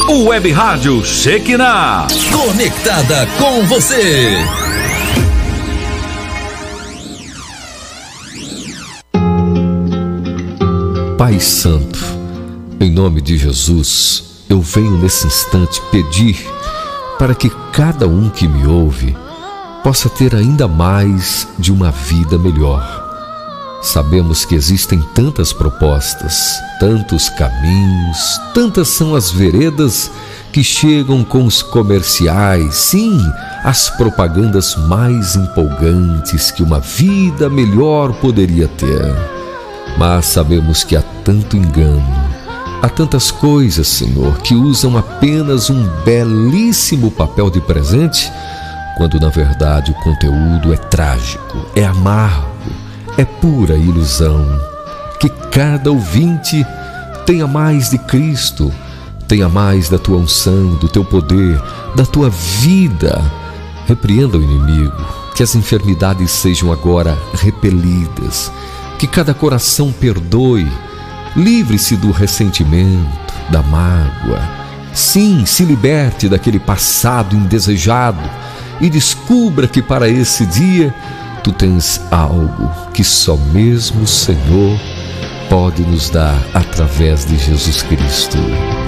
Web Rádio Shekinah. Conectada com você. Pai Santo, em nome de Jesus, eu venho nesse instante pedir para que cada um que me ouve possa ter ainda mais de uma vida melhor. Sabemos que existem tantas propostas, tantos caminhos, tantas são as veredas que chegam com os comerciais, sim, as propagandas mais empolgantes que uma vida melhor poderia ter. Mas sabemos que há tanto engano, há tantas coisas, Senhor, que usam apenas um belíssimo papel de presente, quando na verdade o conteúdo é trágico, é amargo, é pura ilusão. Que cada ouvinte tenha mais de Cristo, tenha mais da tua unção, do teu poder, da tua vida. Repreenda o inimigo, que as enfermidades sejam agora repelidas, que cada coração perdoe, livre-se do ressentimento, da mágoa. Sim, se liberte daquele passado indesejado e descubra que para esse dia tu tens algo que só mesmo o Senhor pode nos dar através de Jesus Cristo.